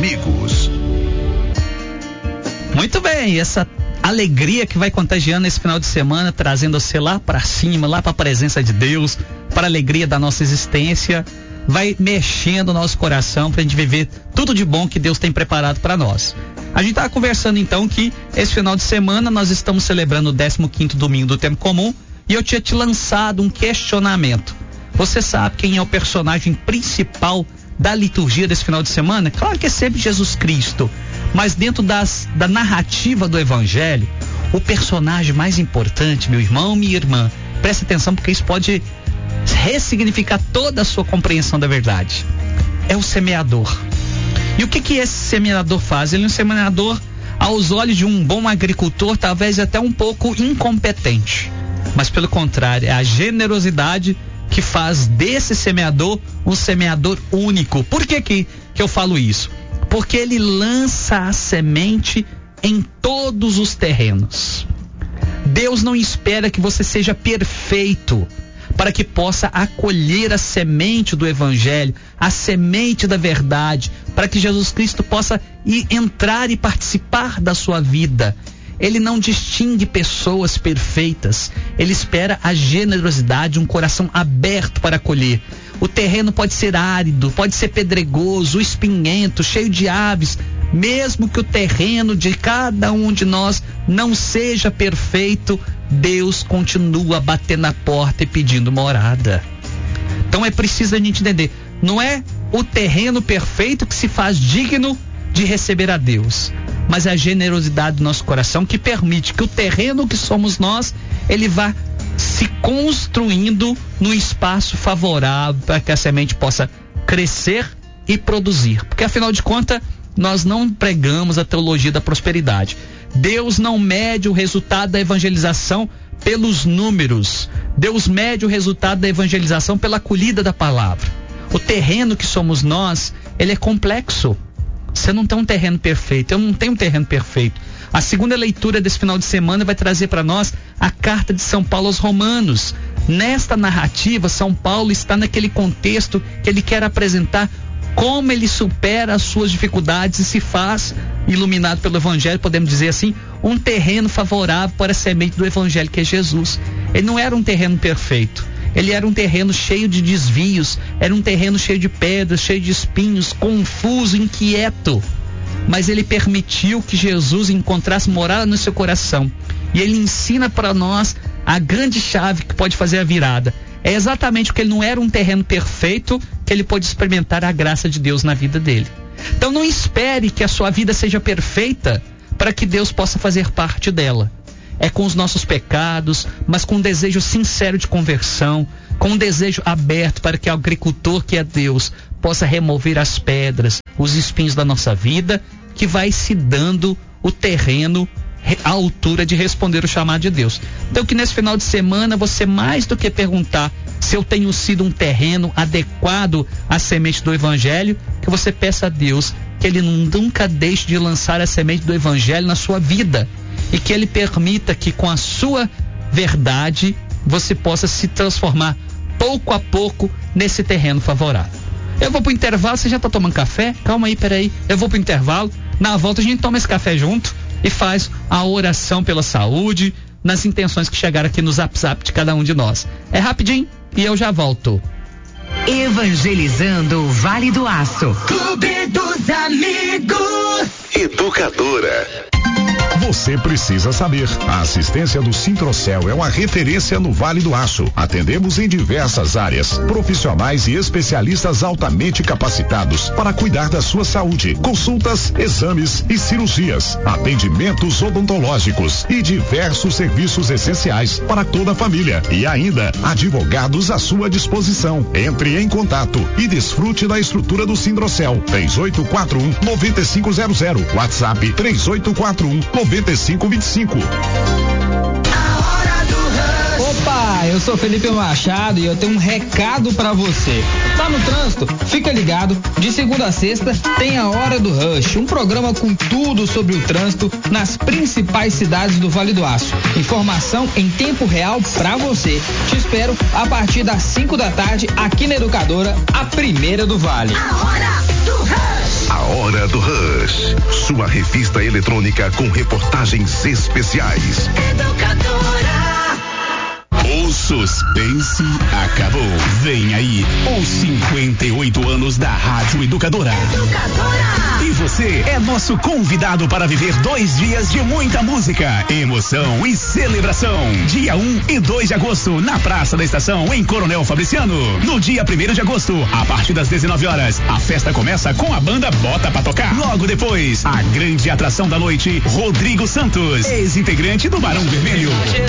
amigos. Muito bem, essa alegria que vai contagiando esse final de semana, trazendo você lá para cima, lá para a presença de Deus, para a alegria da nossa existência, vai mexendo o nosso coração para a gente viver tudo de bom que Deus tem preparado para nós. A gente estava conversando então que esse final de semana nós estamos celebrando o 15º domingo do tempo comum e eu tinha te lançado um questionamento. Você sabe quem é o personagem principal da liturgia desse final de semana? Claro que é sempre Jesus Cristo, mas dentro da narrativa do Evangelho, o personagem mais importante, meu irmão, minha irmã, preste atenção porque isso pode ressignificar toda a sua compreensão da verdade. É o semeador. E o que esse semeador faz? Ele é um semeador, aos olhos de um bom agricultor, talvez até um pouco incompetente. Mas pelo contrário, é a generosidade que faz desse semeador um semeador único. Por que eu falo isso? Porque ele lança a semente em todos os terrenos. Deus não espera que você seja perfeito para que possa acolher a semente do Evangelho, a semente da verdade, para que Jesus Cristo possa entrar e participar da sua vida. Ele não distingue pessoas perfeitas. Ele espera a generosidade, um coração aberto para acolher. O terreno pode ser árido, pode ser pedregoso, espinhento, cheio de aves. Mesmo que o terreno de cada um de nós não seja perfeito, Deus continua batendo na porta e pedindo morada. Então é preciso a gente entender, não é o terreno perfeito que se faz digno de receber a Deus, mas é a generosidade do nosso coração que permite que o terreno que somos nós, ele vá se construindo num espaço favorável para que a semente possa crescer e produzir. Porque afinal de contas, nós não pregamos a teologia da prosperidade. Deus não mede o resultado da evangelização pelos números. Deus mede o resultado da evangelização pela acolhida da palavra. O terreno que somos nós, ele é complexo. Você não tem um terreno perfeito, eu não tenho um terreno perfeito. A segunda leitura desse final de semana vai trazer para nós a carta de São Paulo aos Romanos. Nesta narrativa, São Paulo está naquele contexto que ele quer apresentar como ele supera as suas dificuldades e se faz, iluminado pelo Evangelho, podemos dizer assim, um terreno favorável para a semente do Evangelho, que é Jesus. Ele não era um terreno perfeito. Ele era um terreno cheio de desvios, era um terreno cheio de pedras, cheio de espinhos, confuso, inquieto. Mas ele permitiu que Jesus encontrasse morada no seu coração. E ele ensina para nós a grande chave que pode fazer a virada. É exatamente porque ele não era um terreno perfeito que ele pôde experimentar a graça de Deus na vida dele. Então não espere que a sua vida seja perfeita para que Deus possa fazer parte dela. É com os nossos pecados, mas com um desejo sincero de conversão, com um desejo aberto para que o agricultor, que é Deus, possa remover as pedras, os espinhos da nossa vida, que vai se dando o terreno à altura de responder o chamado de Deus. Então que nesse final de semana você, mais do que perguntar se eu tenho sido um terreno adequado à semente do Evangelho, que você peça a Deus que Ele nunca deixe de lançar a semente do Evangelho na sua vida e que Ele permita que com a sua verdade você possa se transformar pouco a pouco nesse terreno favorável. Eu vou pro intervalo, você já tá tomando café? Calma aí, peraí, eu vou pro intervalo, na volta a gente toma esse café junto e faz a oração pela saúde, nas intenções que chegaram aqui no Zap Zap de cada um de nós. É rapidinho e eu já volto. Evangelizando o Vale do Aço. Clube dos Amigos. Educadora. Você precisa saber. A assistência do Sintrocel é uma referência no Vale do Aço. Atendemos em diversas áreas. Profissionais e especialistas altamente capacitados para cuidar da sua saúde. Consultas, exames e cirurgias. Atendimentos odontológicos e diversos serviços essenciais para toda a família. E ainda, advogados à sua disposição. Entre em contato e desfrute da estrutura do Sintrocel. 3841-9500. WhatsApp 3841-9525. Opa, eu sou Felipe Machado e eu tenho um recado pra você. Tá no trânsito? Fica ligado, de segunda a sexta tem a Hora do Rush, um programa com tudo sobre o trânsito nas principais cidades do Vale do Aço. Informação em tempo real pra você. Te espero a partir das 5 da tarde aqui na Educadora, a primeira do Vale. A Hora Primeira do Rush. Sua revista eletrônica com reportagens especiais. Educadora. O suspense acabou. Vem aí os 58 anos da Rádio Educadora. E você é nosso convidado para viver 2 dias de muita música, emoção e celebração. Dia 1 e 2 de agosto, na Praça da Estação, em Coronel Fabriciano. No dia 1º de agosto, a partir das 19 horas, a festa começa com a banda Bota Pra Tocar. Logo depois, a grande atração da noite, Rodrigo Santos, ex-integrante do Barão Vermelho.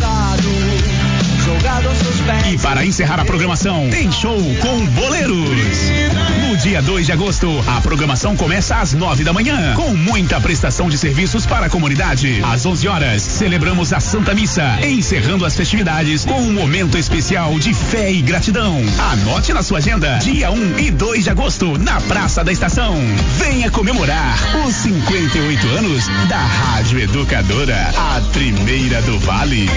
E para encerrar a programação, tem show com boleros. No dia 2 de agosto, a programação começa às 9 da manhã, com muita prestação de serviços para a comunidade. Às 11 horas, celebramos a Santa Missa, encerrando as festividades com um momento especial de fé e gratidão. Anote na sua agenda, dia 1 e 2 de agosto, na Praça da Estação. Venha comemorar os 58 anos da Rádio Educadora, a primeira do Vale.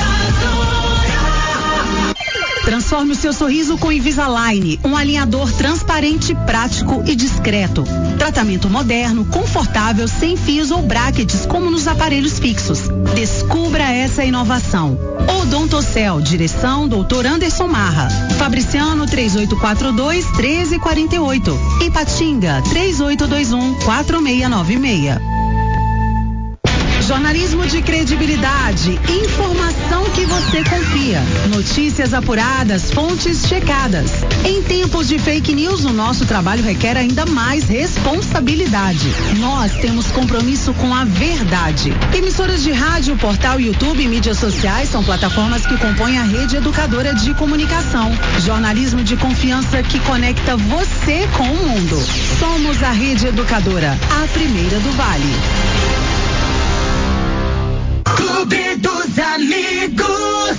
Transforme o seu sorriso com Invisalign, um alinhador transparente, prático e discreto. Tratamento moderno, confortável, sem fios ou brackets, como nos aparelhos fixos. Descubra essa inovação. Odontocel, direção Dr. Anderson Marra. Fabriciano 3842-1348. Ipatinga 3821-4696. Jornalismo de credibilidade, informação que você confia, notícias apuradas, fontes checadas. Em tempos de fake news, o nosso trabalho requer ainda mais responsabilidade. Nós temos compromisso com a verdade. Emissoras de rádio, portal, YouTube e mídias sociais são plataformas que compõem a rede educadora de comunicação. Jornalismo de confiança que conecta você com o mundo. Somos a Rede Educadora, a primeira do Vale. Clube dos Amigos.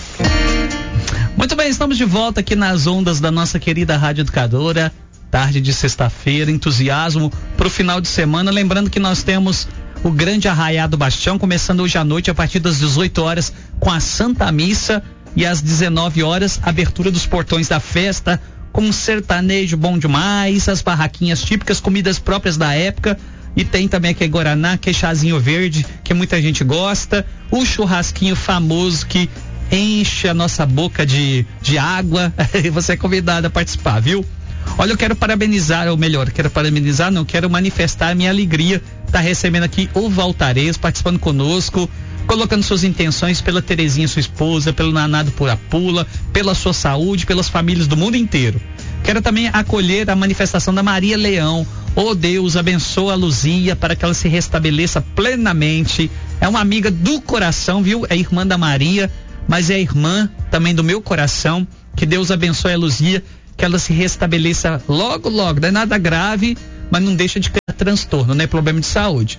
Muito bem, estamos de volta aqui nas ondas da nossa querida Rádio Educadora. Tarde de sexta-feira, entusiasmo pro final de semana. Lembrando que nós temos o Grande Arraiá do Bastião, começando hoje à noite a partir das 18 horas com a Santa Missa, e às 19 horas abertura dos portões da festa com um sertanejo bom demais, as barraquinhas típicas, comidas próprias da época. E tem também aquele guaraná, que é chazinho verde, que muita gente gosta. O churrasquinho famoso que enche a nossa boca de água. Você é convidado a participar, viu? Olha, eu quero parabenizar, ou melhor, quero manifestar a minha alegria. Tá recebendo aqui o Valtarez, participando conosco, colocando suas intenções pela Terezinha, sua esposa, pelo Nanado Pura Pula, pela sua saúde, pelas famílias do mundo inteiro. Quero também acolher a manifestação da Maria Leão. Oh Deus, abençoa a Luzia para que ela se restabeleça plenamente. É uma amiga do coração, viu? É irmã da Maria, mas é irmã também do meu coração. Que Deus abençoe a Luzia, que ela se restabeleça logo, logo. Não é nada grave, mas não deixa de criar transtorno, não é problema de saúde.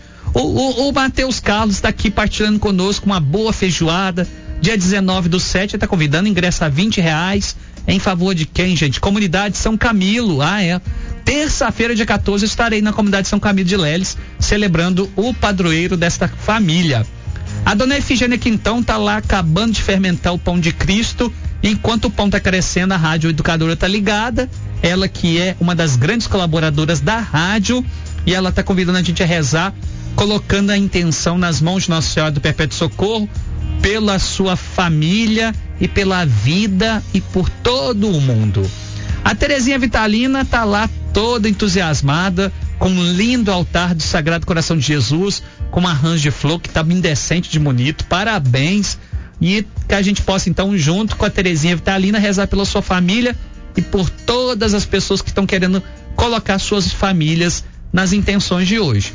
O Matheus Carlos está aqui partilhando conosco uma boa feijoada. Dia 19/7, ele está convidando, ingresso a R$20. Em favor de quem, gente? Comunidade São Camilo. Terça-feira, dia 14, estarei na comunidade São Camilo de Leles, celebrando o padroeiro desta família. A dona Efigênia Quintão tá lá acabando de fermentar o pão de Cristo. Enquanto o pão tá crescendo, a Rádio Educadora tá ligada. Ela que é uma das grandes colaboradoras da rádio, e ela tá convidando a gente a rezar, colocando a intenção nas mãos de Nossa Senhora do Perpétuo Socorro, pela sua família e pela vida e por todo o mundo. A Terezinha Vitalina tá lá toda entusiasmada, com um lindo altar do Sagrado Coração de Jesus, com um arranjo de flor que tá bem decente de bonito. Parabéns. E que a gente possa então, junto com a Terezinha Vitalina, rezar pela sua família e por todas as pessoas que estão querendo colocar suas famílias nas intenções de hoje.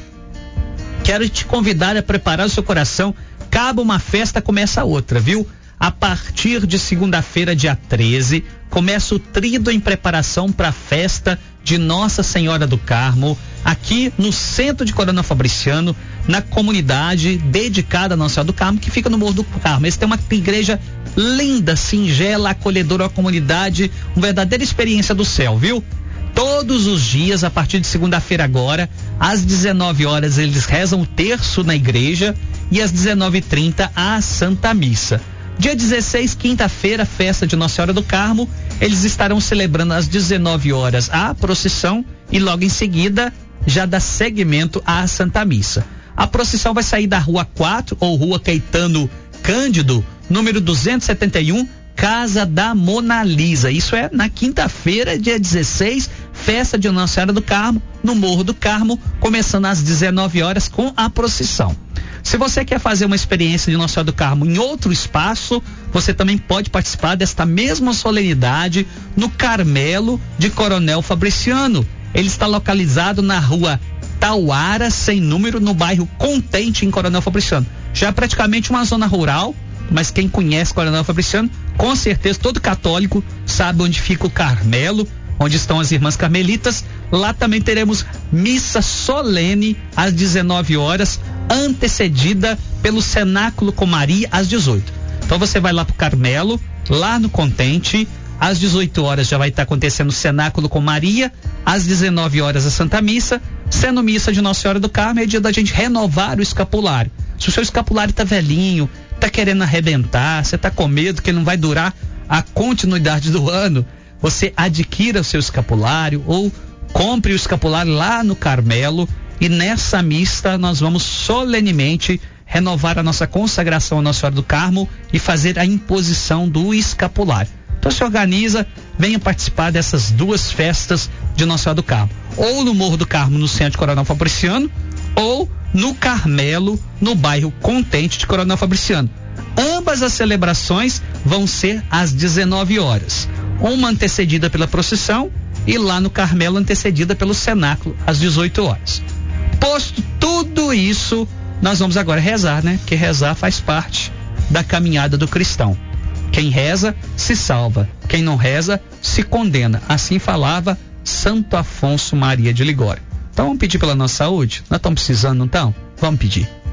Quero te convidar a preparar o seu coração. Acaba uma festa, começa outra, viu? A partir de segunda-feira, dia 13, começa o Tríduo em preparação para a festa de Nossa Senhora do Carmo, aqui no centro de Coronel Fabriciano, na comunidade dedicada a Nossa Senhora do Carmo, que fica no Morro do Carmo. Esse tem uma igreja linda, singela, acolhedora à comunidade, uma verdadeira experiência do céu, viu? Todos os dias, a partir de segunda-feira agora, às 19 horas, eles rezam o terço na igreja, e às 19h30 a Santa Missa. Dia 16, quinta-feira, festa de Nossa Senhora do Carmo, eles estarão celebrando às 19 horas a procissão, e logo em seguida já dá seguimento à Santa Missa. A procissão vai sair da Rua 4 ou Rua Caetano Cândido, número 271, Casa da Mona Lisa. Isso é na quinta-feira, dia 16, festa de Nossa Senhora do Carmo, no Morro do Carmo, começando às 19 horas com a procissão. Se você quer fazer uma experiência de Nossa Senhora do Carmo em outro espaço, você também pode participar desta mesma solenidade no Carmelo de Coronel Fabriciano. Ele está localizado na Rua Tauara, sem número, no bairro Contente, em Coronel Fabriciano. Já é praticamente uma zona rural, mas quem conhece Coronel Fabriciano, com certeza todo católico sabe onde fica o Carmelo, onde estão as irmãs carmelitas. Lá também teremos missa solene às 19 horas, antecedida pelo cenáculo com Maria às 18. Então você vai lá pro Carmelo, lá no Contente, às 18 horas já vai estar acontecendo o cenáculo com Maria, às 19 horas a Santa Missa. Sendo missa de Nossa Senhora do Carmo, é dia da gente renovar o escapulário. Se o seu escapulário tá velhinho, tá querendo arrebentar, você tá com medo que ele não vai durar a continuidade do ano, você adquira o seu escapulário ou compre o escapulário lá no Carmelo, e nessa missa nós vamos solenemente renovar a nossa consagração a Nossa Senhora do Carmo e fazer a imposição do escapulário. Então se organiza, venha participar dessas duas festas de Nossa Senhora do Carmo, ou no Morro do Carmo, no centro de Coronel Fabriciano, ou no Carmelo, no bairro Contente de Coronel Fabriciano. Ambas as celebrações vão ser às 19 horas. Uma antecedida pela procissão e lá no Carmelo antecedida pelo cenáculo às 18 horas. Posto tudo isso, nós vamos agora rezar, né? Porque rezar faz parte da caminhada do cristão. Quem reza se salva, quem não reza se condena. Assim falava Santo Afonso Maria de Ligório. Então vamos pedir pela nossa saúde? Nós estamos precisando, não estamos? Vamos pedir.